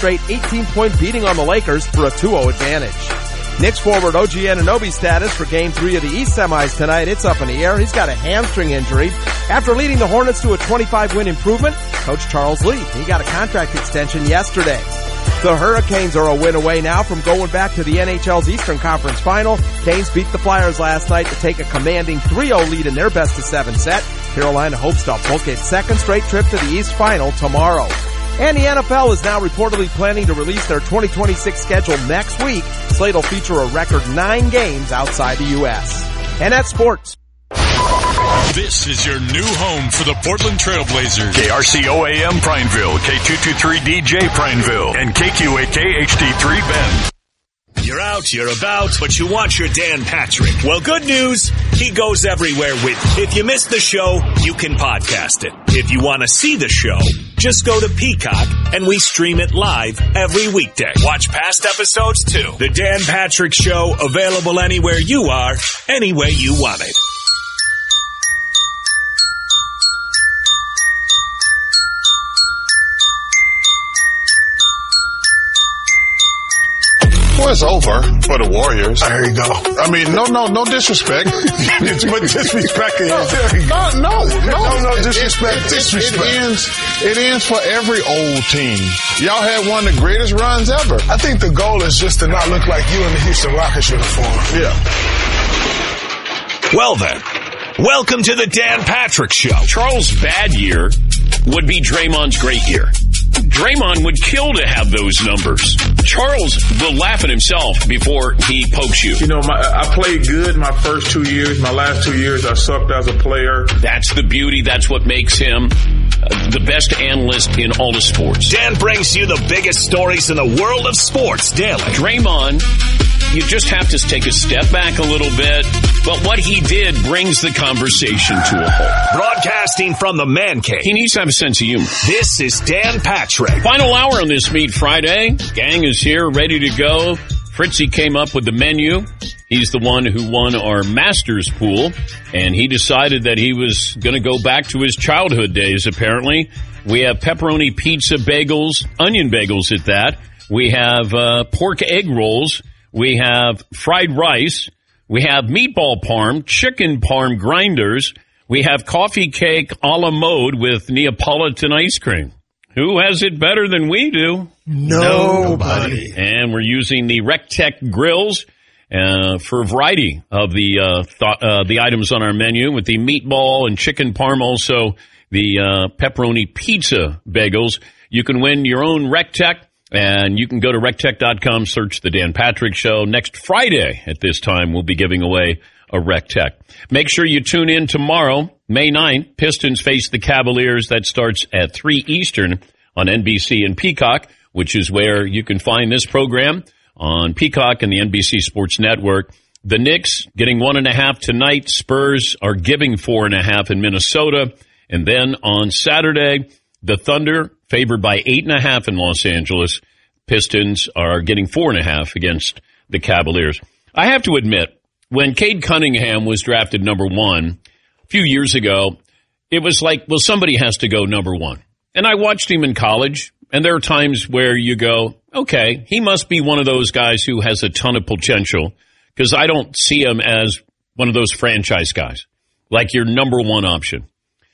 straight 18-point beating on the Lakers for a 2-0 advantage. Knicks forward OG Anunoby's status for Game 3 of the East semis tonight, it's up in the air. He's got a hamstring injury. After leading the Hornets to a 25-win improvement, Coach Charles Lee, he got a contract extension yesterday. The Hurricanes are a win away now from going back to the NHL's Eastern Conference Final. Canes beat the Flyers last night to take a commanding 3-0 lead in their best-of-7 set. Carolina hopes to book its second straight trip to the East Final tomorrow. And the NFL is now reportedly planning to release their 2026 schedule next week. Slate will feature a record 9 games outside the U.S. And that's sports. This is your new home for the Portland Trailblazers. KRCO-AM Prineville, K223DJ Prineville, and KQAK HD3 Bend. You're out, you're about, but you want your Dan Patrick. Well, good news, he goes everywhere with you. If you missed the show, you can podcast it. If you want to see the show, just go to Peacock, and we stream it live every weekday. Watch past episodes, too. The Dan Patrick Show, available anywhere you are, any way you want it. Well, it's over for the Warriors. There you go. I mean, no disrespect. But disrespect is. No disrespect. It ends for every old team. Y'all had one of the greatest runs ever. I think the goal is just to not look like you in the Houston Rockets uniform. Yeah. Well then, welcome to the Dan Patrick Show. Charles' bad year would be Draymond's great year. Draymond would kill to have those numbers. Charles will laugh at himself before he pokes you. You know, I played good my first 2 years. My last 2 years, I sucked as a player. That's the beauty. That's what makes him the best analyst in all of sports. Dan brings you the biggest stories in the world of sports daily. Draymond, you just have to take a step back a little bit. But what he did brings the conversation to a halt. Broadcasting from the man cave. He needs to have a sense of humor. This is Dan Patrick. Final hour on this Meat Friday. Gang is here, ready to go. Fritzy came up with the menu. He's the one who won our Masters pool, and he decided that he was going to go back to his childhood days, apparently. We have pepperoni pizza bagels, onion bagels at that. We have pork egg rolls. We have fried rice. We have meatball parm, chicken parm grinders. We have coffee cake a la mode with Neapolitan ice cream. Who has it better than we do? Nobody. And we're using the Rectech grills for a variety of the items on our menu, with the meatball and chicken parm, also the pepperoni pizza bagels. You can win your own Rectech, and you can go to rectech.com, search The Dan Patrick Show. Next Friday at this time, we'll be giving away a Rectech. Make sure you tune in tomorrow, May 9th. Pistons face the Cavaliers. That starts at 3 Eastern on NBC and Peacock, which is where you can find this program on Peacock and the NBC Sports Network. The Knicks getting 1.5 tonight. Spurs are giving 4.5 in Minnesota. And then on Saturday, the Thunder favored by 8.5 in Los Angeles. Pistons are getting 4.5 against the Cavaliers. I have to admit, when Cade Cunningham was drafted number 1 a few years ago, it was like, well, somebody has to go number 1. And I watched him in college, and there are times where you go, okay, he must be one of those guys who has a ton of potential, because I don't see him as one of those franchise guys, like your number 1 option.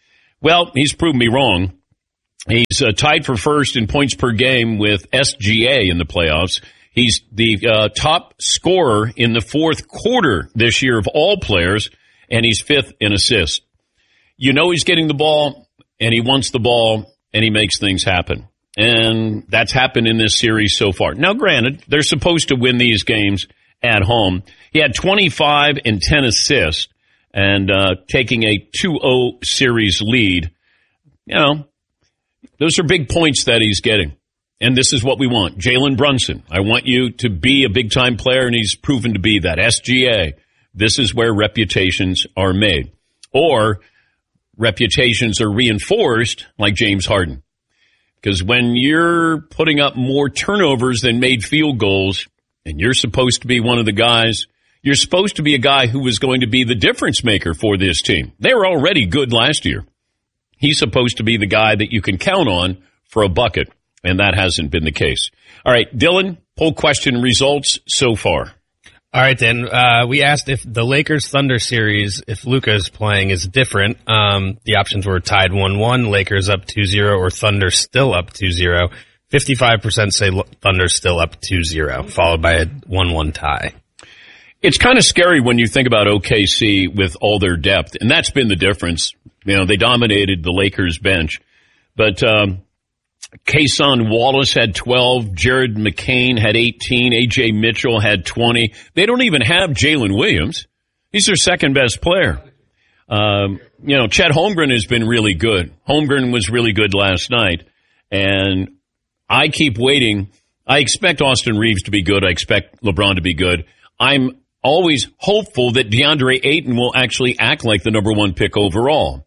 Well, he's proven me wrong. He's tied for first in points per game with SGA in the playoffs. He's the top scorer in the fourth quarter this year of all players, and he's 5th in assists. You know he's getting the ball, and he wants the ball, and he makes things happen. And that's happened in this series so far. Now, granted, they're supposed to win these games at home. He had 25 and 10 assists, and taking a 2-0 series lead. You know, those are big points that he's getting. And this is what we want. Jalen Brunson, I want you to be a big-time player, and he's proven to be that. SGA, this is where reputations are made. Or reputations are reinforced, like James Harden. Because when you're putting up more turnovers than made field goals, and you're supposed to be one of the guys, you're supposed to be a guy who was going to be the difference maker for this team. They were already good last year. He's supposed to be the guy that you can count on for a bucket. And that hasn't been the case. All right, Dylan, poll question results so far. All right, then. We asked if the Lakers-Thunder series, if Luka is playing, is different. The options were tied 1-1, Lakers up 2-0, or Thunder still up 2-0. 55% say Thunder still up 2-0, followed by a 1-1 tie. It's kind of scary when you think about OKC with all their depth, and that's been the difference. You know, they dominated the Lakers bench. But Cason Wallace had 12, Jared McCain had 18, A.J. Mitchell had 20. They don't even have Jalen Williams. He's their second best player. Chet Holmgren has been really good. Holmgren was really good last night. And I keep waiting. I expect Austin Reeves to be good. I expect LeBron to be good. I'm always hopeful that DeAndre Ayton will actually act like the number one pick overall.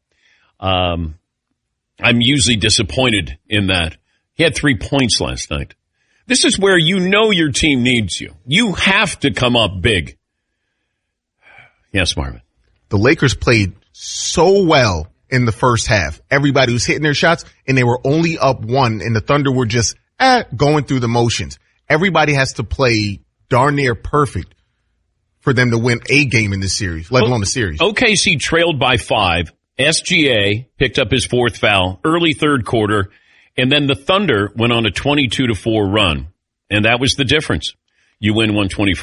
I'm usually disappointed in that. He had 3 points last night. This is where you know your team needs you. You have to come up big. Yes, Marvin. The Lakers played so well in the first half. Everybody was hitting their shots, and they were only up 1, and the Thunder were just going through the motions. Everybody has to play darn near perfect for them to win a game in this series, let alone the series. OKC trailed by 5. SGA picked up his 4th foul early third quarter, and then the Thunder went on a 22-4 run, and that was the difference. You win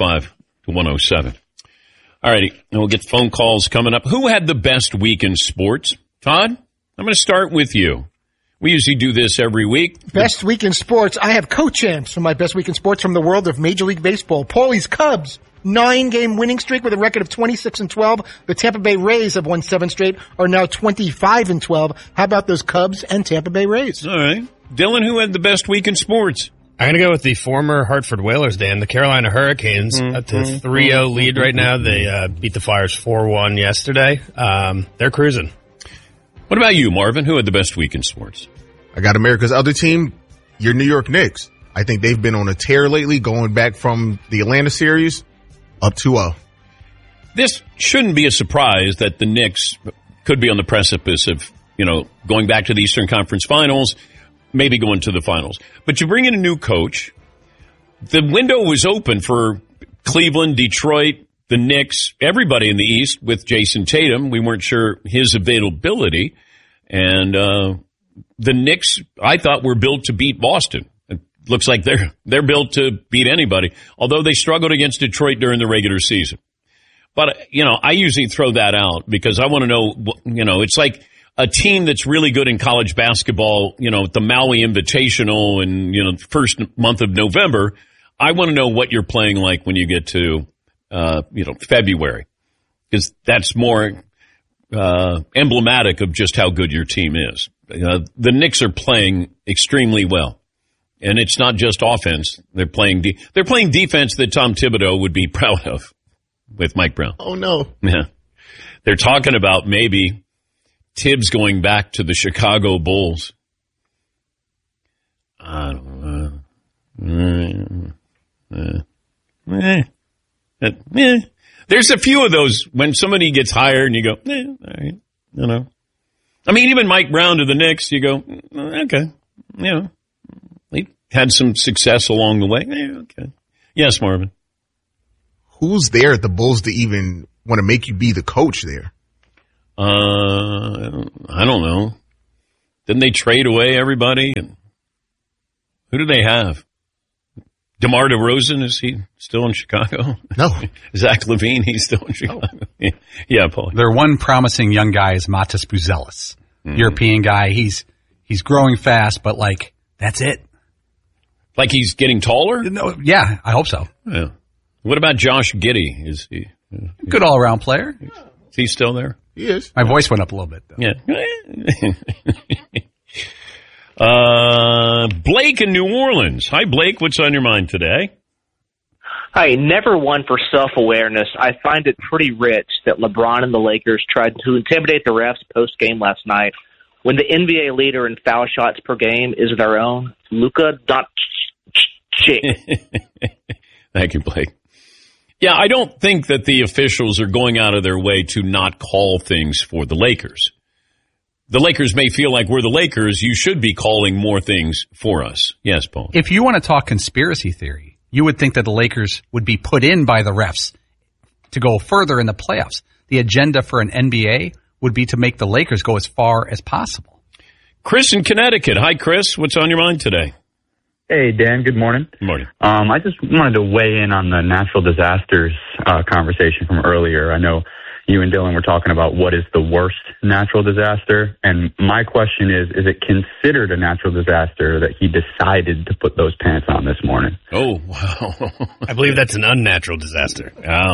125-107. All righty, and we'll get phone calls coming up. Who had the best week in sports? Todd, I'm going to start with you. We usually do this every week. Best week in sports. I have co-champs for my best week in sports from the world of Major League Baseball. Paulie's Cubs, 9-game winning streak with a record of 26-12. The Tampa Bay Rays have won 7 straight, are now 25-12. How about those Cubs and Tampa Bay Rays? All right. Dylan, who had the best week in sports? I'm going to go with the former Hartford Whalers, Dan. The Carolina Hurricanes at the 3-0 lead right now. They beat the Flyers 4-1 yesterday. They're cruising. What about you, Marvin? Who had the best week in sports? I got America's other team, your New York Knicks. I think they've been on a tear lately, going back from the Atlanta series up 2-0. This shouldn't be a surprise that the Knicks could be on the precipice of, going back to the Eastern Conference Finals, maybe going to the finals. But you bring in a new coach. The window was open for Cleveland, Detroit, the Knicks, everybody in the East with Jason Tatum. We weren't sure his availability. And the Knicks, I thought, were built to beat Boston. It looks like they're built to beat anybody, although they struggled against Detroit during the regular season. But, I usually throw that out because I want to know, it's like a team that's really good in college basketball, at the Maui Invitational and, the first month of November. I want to know what you're playing like when you get to, February, because that's more emblematic of just how good your team is. The Knicks are playing extremely well, and it's not just offense. They're playing defense that Tom Thibodeau would be proud of with Mike Brown. Oh, no. Yeah. They're talking about maybe Tibbs going back to the Chicago Bulls. I don't know. There's a few of those when somebody gets hired and you go, all right, I mean, even Mike Brown to the Knicks, you go, okay, he had some success along the way. Okay. Yes, Marvin. Who's there at the Bulls to even want to make you be the coach there? I don't know. Didn't they trade away everybody? And who do they have? DeMar DeRozan, is he still in Chicago? No. Zach LaVine, he's still in Chicago. Oh. Yeah, Paul. Their one promising young guy is Matas Buzelis, European guy. He's growing fast, but that's it. Like he's getting taller? No, yeah, I hope so. Yeah. What about Josh Giddey? Is he good all around player? Is he still there? He is. My voice went up a little bit, though. Yeah. Blake in New Orleans. Hi, Blake. What's on your mind today? Hi. Never one for self-awareness. I find it pretty rich that LeBron and the Lakers tried to intimidate the refs post-game last night when the NBA leader in foul shots per game is their own Luka Doncic. Thank you, Blake. Yeah, I don't think that the officials are going out of their way to not call things for the Lakers. the Lakers may feel like we're the Lakers. You should be calling more things for us. Yes, Paul. If you want to talk conspiracy theory, you would think that the Lakers would be put in by the refs to go further in the playoffs. The agenda for an NBA would be to make the Lakers go as far as possible. Chris in Connecticut. Hi, Chris. What's on your mind today? Hey, Dan. Good morning. Good morning. I just wanted to weigh in on the natural disasters conversation from earlier. I know you and Dylan were talking about what is the worst natural disaster, and my question is it considered a natural disaster that he decided to put those pants on this morning? Oh, wow. I believe that's an unnatural disaster.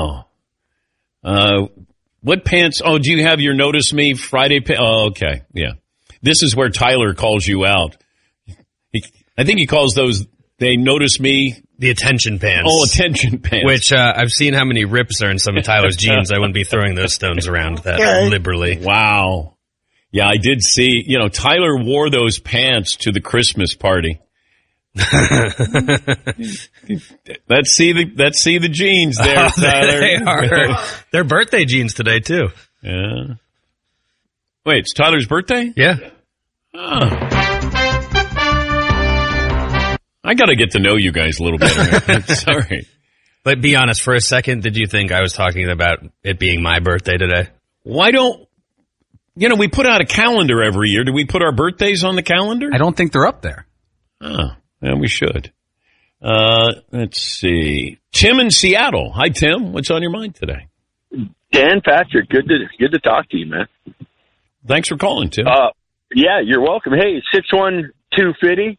Oh. What pants? Oh, do you have your Notice Me Friday? Oh, okay. Yeah. This is where Tyler calls you out. I think he calls those, they notice me. The attention pants. Oh, attention pants. Which I've seen how many rips are in some of Tyler's jeans. I wouldn't be throwing those stones around that liberally. Wow. Yeah, I did see, Tyler wore those pants to the Christmas party. Let's see the jeans there, Tyler. They are. They're birthday jeans today, too. Yeah. Wait, it's Tyler's birthday? Yeah. Oh. I got to get to know you guys a little better. Sorry. But be honest, for a second, did you think I was talking about it being my birthday today? Why don't, we put out a calendar every year. Do we put our birthdays on the calendar? I don't think they're up there. Oh, yeah, we should. Let's see. Tim in Seattle. Hi, Tim. What's on your mind today? Dan Patrick, good to talk to you, man. Thanks for calling, Tim. Yeah, you're welcome. Hey, 61250.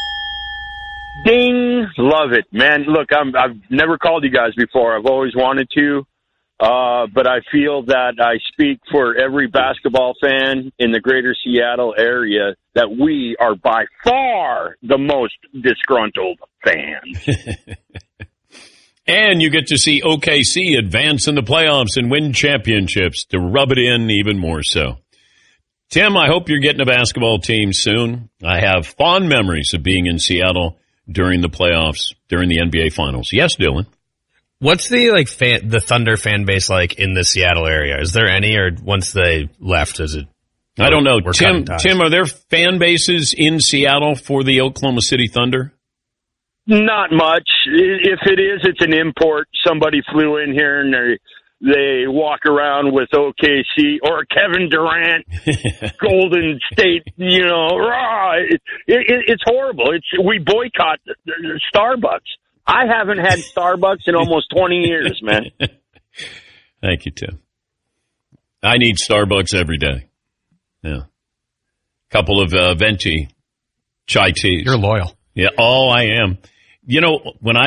Ding! Love it, man. Look, I've never called you guys before. I've always wanted to, but I feel that I speak for every basketball fan in the greater Seattle area that we are by far the most disgruntled fans. And you get to see OKC advance in the playoffs and win championships to rub it in even more so. Tim, I hope you're getting a basketball team soon. I have fond memories of being in Seattle during the playoffs, during the NBA Finals. Yes, Dylan. What's the the Thunder fan base like in the Seattle area? Is there any, or once they left, is it? I don't know. Tim, are there fan bases in Seattle for the Oklahoma City Thunder? Not much. If it is, it's an import. Somebody flew in here and they walk around with OKC or Kevin Durant, Golden State, it's horrible. We boycott Starbucks. I haven't had Starbucks in almost 20 years, man. Thank you, Tim. I need Starbucks every day. Yeah. Couple of venti chai teas. You're loyal. Yeah. Oh, I am. When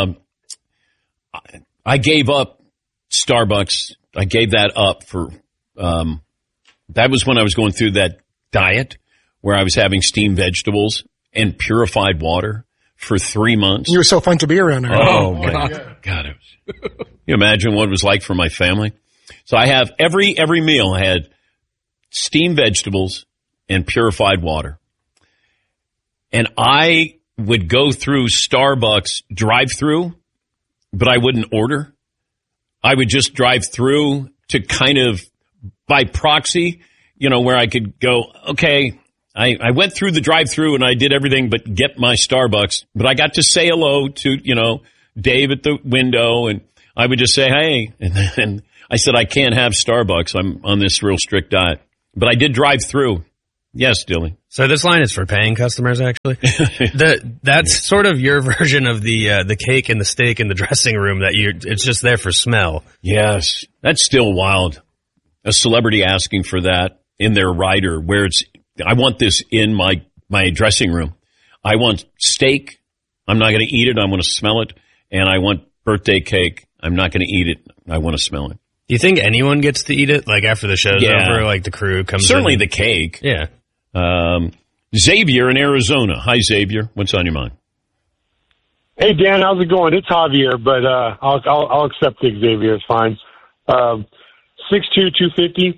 I gave up Starbucks, I gave that up for, that was when I was going through that diet where I was having steamed vegetables and purified water for 3 months. You were so fun to be around. Oh, my God. It was, you imagine what it was like for my family? So I have every meal I had steamed vegetables and purified water. And I would go through Starbucks drive-through, but I wouldn't order. I would just drive through to kind of by proxy, where I could go, okay, I went through the drive-through and I did everything but get my Starbucks, but I got to say hello to, Dave at the window, and I would just say, hey, and then I said, I can't have Starbucks. I'm on this real strict diet, but I did drive through. Yes, Dylan. So this line is for paying customers, actually. That's sort of your version of the cake and the steak in the dressing room that it's just there for smell. Yes, that's still wild. A celebrity asking for that in their rider, where I want this in my dressing room. I want steak. I'm not going to eat it. I want to smell it. And I want birthday cake. I'm not going to eat it. I want to smell it. Do you think anyone gets to eat it? Like after the show's over, like the crew comes in? Certainly the cake. Yeah. Xavier in Arizona. Hi, Xavier. What's on your mind? Hey, Dan. How's it going? It's Javier, but I'll accept it, Xavier. It's fine. 6'2", 250.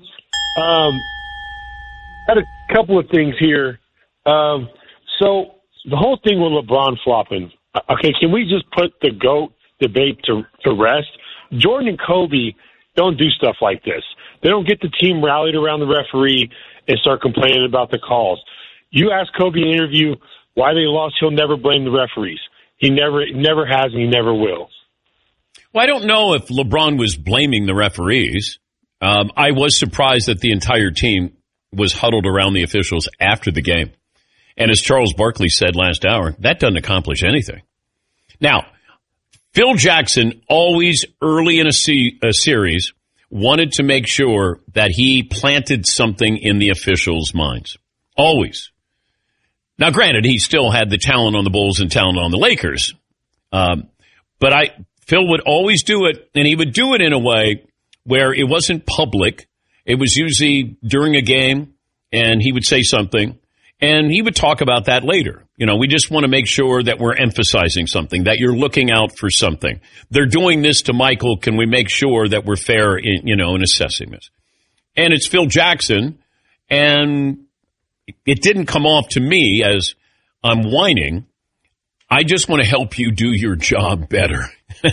Had a couple of things here. So the whole thing with LeBron flopping. Okay, can we just put the GOAT debate to rest? Jordan and Kobe don't do stuff like this. They don't get the team rallied around the referee and start complaining about the calls. You ask Kobe in an interview why they lost, he'll never blame the referees. He never has, and he never will. Well, I don't know if LeBron was blaming the referees. I was surprised that the entire team was huddled around the officials after the game. And as Charles Barkley said last hour, that doesn't accomplish anything. Now, Phil Jackson always early in a series wanted to make sure that he planted something in the officials' minds. Always. Now, granted, he still had the talent on the Bulls and talent on the Lakers. But Phil would always do it, and he would do it in a way where it wasn't public. It was usually during a game, and he would say something, and he would talk about that later. You know, we just want to make sure that we're emphasizing something, that you're looking out for something. They're doing this to Michael. Can we make sure that we're fair in assessing this? And it's Phil Jackson, and it didn't come off to me as I'm whining. I just want to help you do your job better.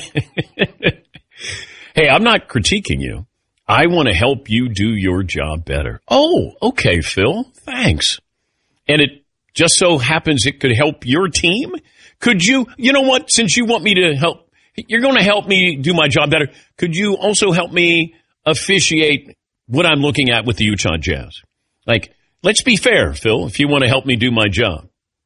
Hey, I'm not critiquing you. I want to help you do your job better. Oh, okay, Phil. Thanks. And it just so happens it could help your team. Could you know what? Since you want me to help, you're going to help me do my job better. Could you also help me officiate what I'm looking at with the Utah Jazz? Like, let's be fair, Phil, if you want to help me do my job.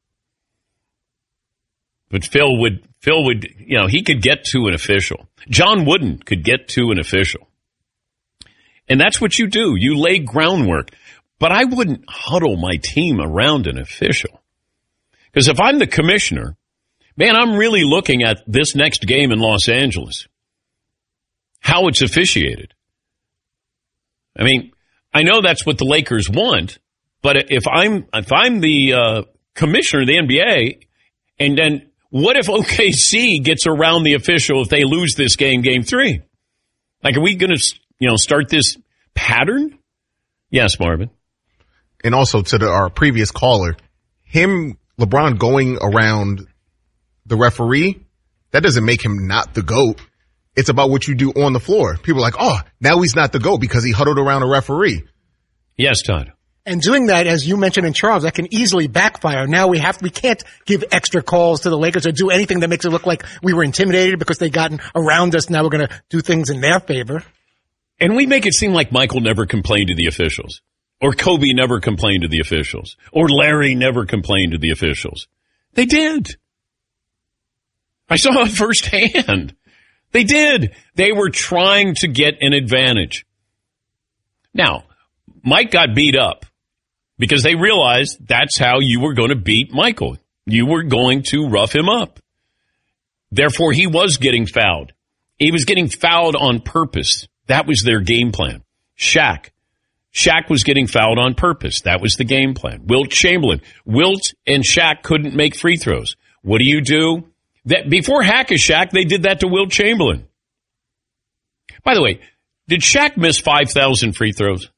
But Phil would, he could get to an official. John Wooden could get to an official. And that's what you do. You lay groundwork. But I wouldn't huddle my team around an official. Because if I'm the commissioner, man, I'm really looking at this next game in Los Angeles. How it's officiated. I mean, I know that's what the Lakers want, but if I'm the commissioner of the NBA, and then what if OKC gets around the official if they lose this game 3? Like, are we going to, start this pattern? Yes, Marvin. And also to our previous caller, LeBron going around the referee, that doesn't make him not the GOAT. It's about what you do on the floor. People are like, oh, now he's not the GOAT because he huddled around a referee. Yes, Todd. And doing that, as you mentioned in Charles, that can easily backfire. Now we can't give extra calls to the Lakers or do anything that makes it look like we were intimidated because they gotten around us. Now we're going to do things in their favor. And we make it seem like Michael never complained to the officials, or Kobe never complained to the officials, or Larry never complained to the officials. They did. I saw it firsthand. They did. They were trying to get an advantage. Now, Mike got beat up because they realized that's how you were going to beat Michael. You were going to rough him up. Therefore, he was getting fouled. He was getting fouled on purpose. That was their game plan. Shaq was getting fouled on purpose. That was the game plan. Wilt Chamberlain. Wilt and Shaq couldn't make free throws. What do? That before Hack-a-Shaq, they did that to Wilt Chamberlain. By the way, did Shaq miss 5,000 free throws?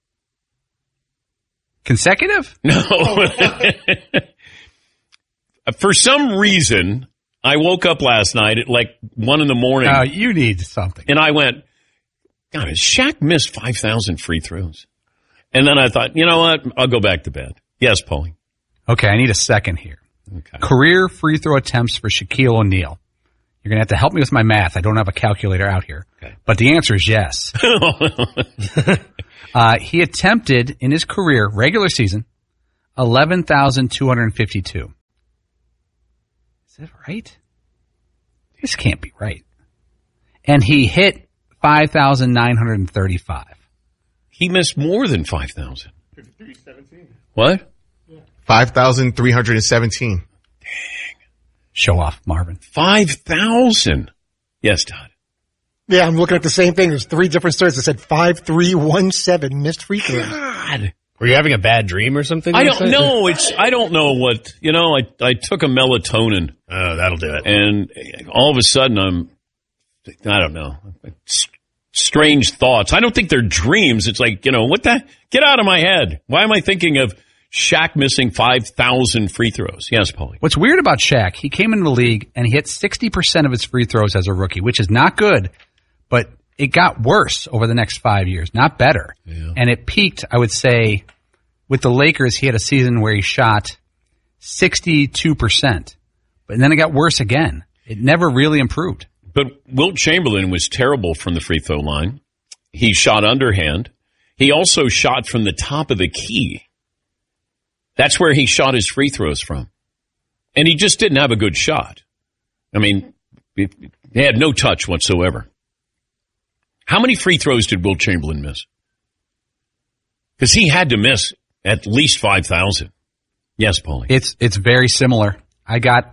Consecutive? No. For some reason, I woke up last night at like 1 a.m. You need something. And I went, God, has Shaq missed 5,000 free throws? And then I thought, you know what? I'll go back to bed. Yes, Paulie. Okay, I need a second here. Okay. Career free throw attempts for Shaquille O'Neal. You're going to have to help me with my math. I don't have a calculator out here. Okay. But the answer is yes. He attempted in his career, regular season, 11,252. Is that right? This can't be right. And he hit 5,935. He missed more than 5,000. 53-17. What? 5,317. Dang. Show off, Marvin. 5,000. Yes, Todd. Yeah, I'm looking at the same thing. There's 3 different stories that said 5,317 missed free throws. God. Were you having a bad dream or something? I don't know. I don't know what, I took a melatonin. Oh, that'll do it. And all of a sudden I don't know. Strange thoughts. I don't think they're dreams. It's like, what the? Get out of my head. Why am I thinking of Shaq missing 5,000 free throws? Yes, Paulie. What's weird about Shaq, he came into the league and he hit 60% of his free throws as a rookie, which is not good, but it got worse over the next 5 years, not better. Yeah. And it peaked, I would say, with the Lakers, he had a season where he shot 62%, but then it got worse again. It never really improved. But Wilt Chamberlain was terrible from the free throw line. He shot underhand. He also shot from the top of the key. That's where he shot his free throws from. And he just didn't have a good shot. I mean, he had no touch whatsoever. How many free throws did Wilt Chamberlain miss? Because he had to miss at least 5,000. Yes, Paulie. It's very similar. I got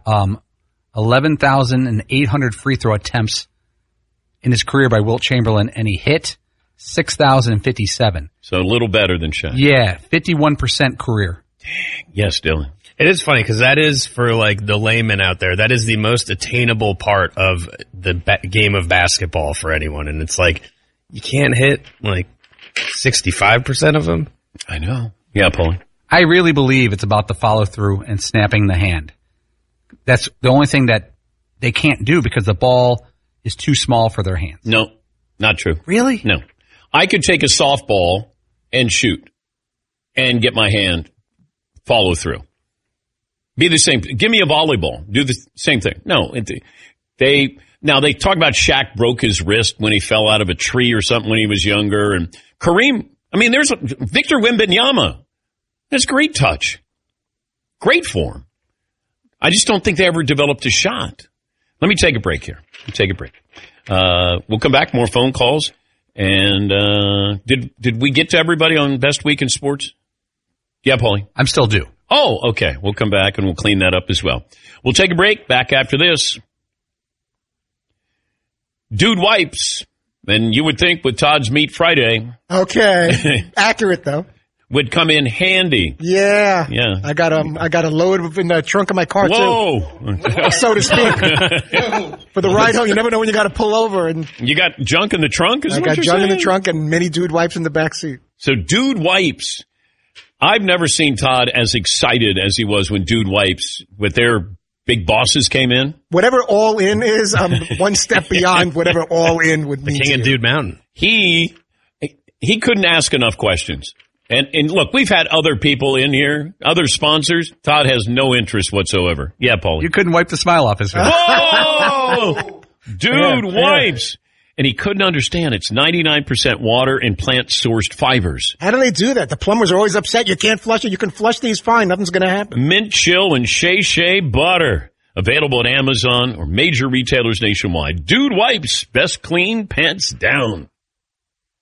11,800 free throw attempts in his career by Wilt Chamberlain, and he hit 6,057. So a little better than Shaq. Yeah, 51% career. Dang. Yes, Dylan. It is funny because that is, for like the layman out there, that is the most attainable part of the game of basketball for anyone. And it's like, you can't hit like 65% of them. I know. Yeah, Paulie. I really believe it's about the follow through and snapping the hand. That's the only thing that they can't do because the ball is too small for their hands. No, not true. Really? No. I could take a softball and shoot and get my hand follow through. Be the same. Give me a volleyball. Do the same thing. No, they talk about Shaq broke his wrist when he fell out of a tree or something when he was younger. And Kareem, I mean, there's Victor Wembanyama. That's great touch. Great form. I just don't think they ever developed a shot. Let me take a break here. We'll come back. More phone calls. And did we get to everybody on Best Week in Sports? Yeah, Paulie. I'm still due. Oh, okay. We'll come back and we'll clean that up as well. We'll take a break. Back after this. Dude Wipes. And you would think with Todd's Meat Friday. Okay. Accurate, though. Would come in handy. Yeah. Yeah. I got a load in the trunk of my car, Whoa. too. So to speak. For the ride home, you never know when you got to pull over. And you got junk in the trunk? I got junk in the trunk and many Dude Wipes in the back seat. So Dude Wipes. I've never seen Todd as excited as he was when Dude Wipes, with their big bosses came in. Whatever all in is, I'm one step beyond whatever all in would mean. The King of Dude Mountain. He couldn't ask enough questions. And look, we've had other people in here, other sponsors. Todd has no interest whatsoever. Yeah, Paulie. You couldn't wipe the smile off his face. Whoa! Dude Wipes. And he couldn't understand it's 99% water and plant-sourced fibers. How do they do that? The plumbers are always upset. You can't flush it. You can flush these fine. Nothing's going to happen. Mint Chill and Shea Shea Butter. Available at Amazon or major retailers nationwide. Dude Wipes. Best clean, pants down.